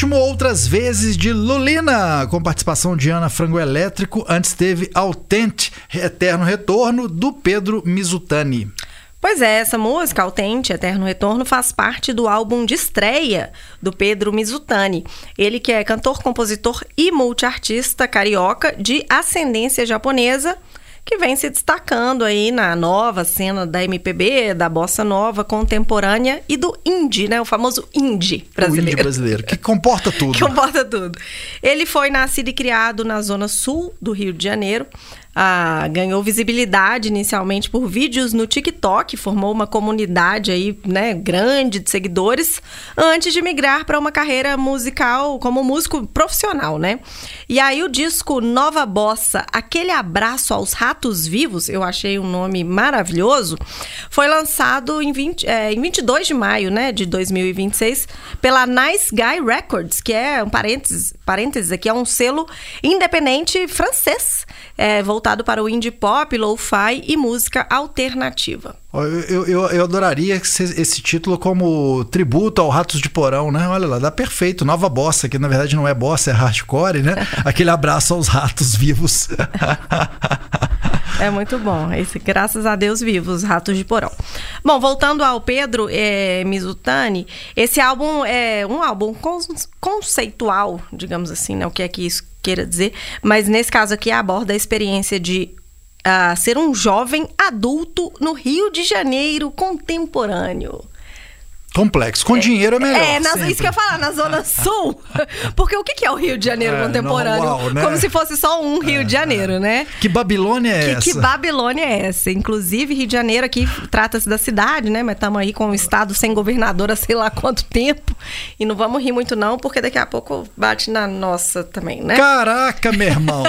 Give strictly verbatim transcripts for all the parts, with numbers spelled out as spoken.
último, Outras Vezes, de Lulina, com participação de Ana Frango Elétrico. Antes teve Autente, Eterno Retorno, do Pedro Mizutani. Pois é, essa música, Autente, Eterno Retorno, faz parte do álbum de estreia do Pedro Mizutani. Ele que é cantor, compositor e multiartista carioca de ascendência japonesa, que vem se destacando aí na nova cena da M P B, da bossa nova contemporânea e do indie, né? O famoso indie brasileiro. O indie brasileiro, que comporta tudo. Que comporta tudo. Ele foi nascido e criado na zona sul do Rio de Janeiro. Ah, ganhou visibilidade inicialmente por vídeos no TikTok, formou uma comunidade aí, né, grande de seguidores, antes de migrar para uma carreira musical como músico profissional, né? E aí o disco Nova Bossa, Aquele Abraço aos Ratos Vivos, eu achei um nome maravilhoso, foi lançado em, vinte, é, em vinte e dois de maio, né, de dois mil e vinte e seis, pela Nice Guy Records, que é um parênteses, parênteses aqui, é um selo independente francês, é, voltado para o indie pop, lo-fi e música alternativa. Eu, eu, eu adoraria esse título como tributo ao Ratos de Porão, né? Olha lá, dá perfeito. Nova bossa, que na verdade não é bossa, é hardcore, né? Aquele abraço aos ratos vivos. É muito bom. Esse, graças a Deus vivos, Ratos de Porão. Bom, voltando ao Pedro é, Mizutani, esse álbum é um álbum conceitual, digamos assim, né? O que é que isso queira dizer, mas nesse caso aqui aborda a experiência de uh, ser um jovem adulto no Rio de Janeiro contemporâneo. Complexo. Com é, dinheiro é melhor. É, nas, isso que eu ia falar, na Zona Sul. Porque o que é o Rio de Janeiro é, contemporâneo? Não, uau, né? Como se fosse só um Rio é, de Janeiro, é. né? Que Babilônia é que, essa? Que Babilônia é essa? Inclusive, Rio de Janeiro aqui trata-se da cidade, né? Mas estamos aí com o estado sem governador há sei lá quanto tempo. E não vamos rir muito não, porque daqui a pouco bate na nossa também, né? Caraca, meu irmão!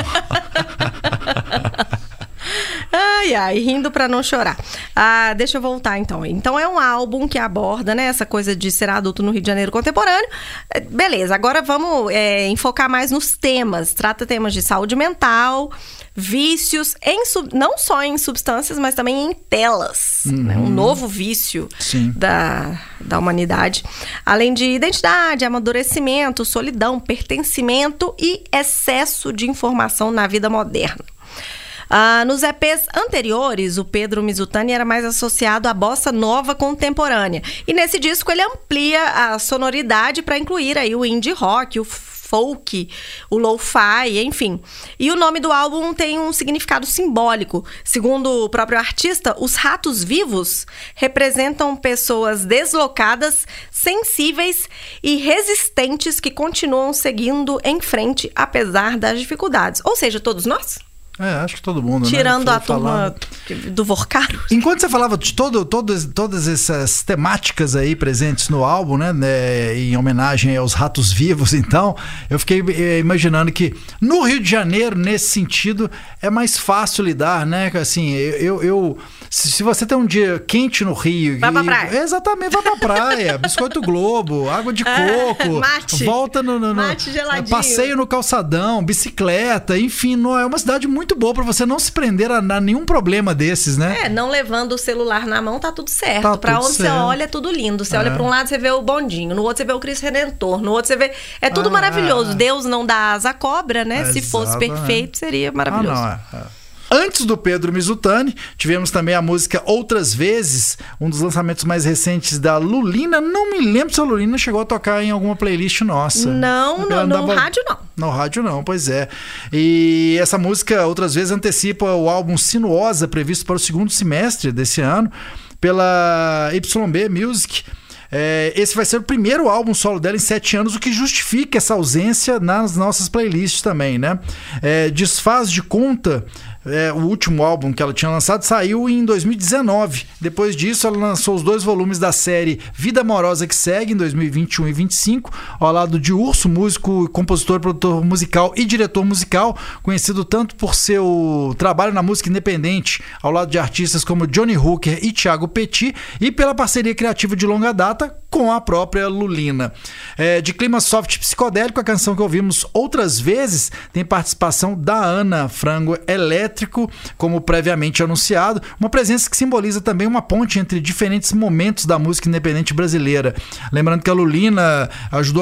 Ai, ai, rindo pra não chorar. Ah, deixa eu voltar, então. Então, é um álbum que aborda, né, essa coisa de ser adulto no Rio de Janeiro contemporâneo. Beleza, agora vamos é, enfocar mais nos temas. Trata temas de saúde mental, vícios, em sub... não só em substâncias, mas também em telas. Uhum. Né? Um novo vício da, da humanidade. Além de identidade, amadurecimento, solidão, pertencimento e excesso de informação na vida moderna. Ah, nos E Pês anteriores, o Pedro Mizutani era mais associado à bossa nova contemporânea. E nesse disco ele amplia a sonoridade para incluir aí o indie rock, o folk, o lo-fi, enfim. E o nome do álbum tem um significado simbólico. Segundo o próprio artista, os ratos vivos representam pessoas deslocadas, sensíveis e resistentes que continuam seguindo em frente apesar das dificuldades. Ou seja, todos nós? É, acho que todo mundo, Tirando né? a turma do Vorcaro. Enquanto você falava de todo, todas, todas essas temáticas aí presentes no álbum, né, né, em homenagem aos ratos vivos, então, eu fiquei eh, imaginando que no Rio de Janeiro, nesse sentido, é mais fácil lidar, né? Assim, eu... eu se, se você tem um dia quente no Rio... Vai pra praia. Exatamente, vai pra praia. Biscoito Globo, água de coco. Mate. Volta no... no, no Mate geladinho. Passeio no calçadão, bicicleta, enfim, não, é uma cidade muito muito boa pra você não se prender a, a nenhum problema desses, né? É, não levando o celular na mão, tá tudo certo. Tá pra tudo onde certo. você olha, é tudo lindo. Você é. olha pra um lado, você vê o bondinho. No outro, você vê o Cristo Redentor. No outro, você vê... É tudo ah, maravilhoso. é. Deus não dá asa à cobra, né? É, Se fosse exato, perfeito, é. seria maravilhoso. Ah, não, é. é. Antes do Pedro Mizutani, tivemos também a música Outras Vezes, um dos lançamentos mais recentes da Lulina. Não me lembro se a Lulina chegou a tocar em alguma playlist nossa. Não, no, andava... no rádio não. No rádio não, pois é. E essa música, Outras Vezes, antecipa o álbum Sinuosa, previsto para o segundo semestre desse ano, pela Y B Music. É, esse vai ser o primeiro álbum solo dela em sete anos, o que justifica essa ausência nas nossas playlists também, né? É, Desfaz de Conta, é, o último álbum que ela tinha lançado, saiu em dois mil e dezenove. Depois disso, ela lançou os dois volumes da série Vida Amorosa que Segue, em dois mil e vinte e um e vinte e cinco, ao lado de Urso, músico, compositor, produtor musical e diretor musical, conhecido tanto por seu trabalho na música independente, ao lado de artistas como Johnny Hooker e Thiago Petit, e pela parceria criativa de longa data com a própria Lulina. É, de clima soft psicodélico, a canção que ouvimos Outras Vezes tem participação da Ana Frango Elétrico, como previamente anunciado, uma presença que simboliza também uma ponte entre diferentes momentos da música independente brasileira. Lembrando que a Lulina ajudou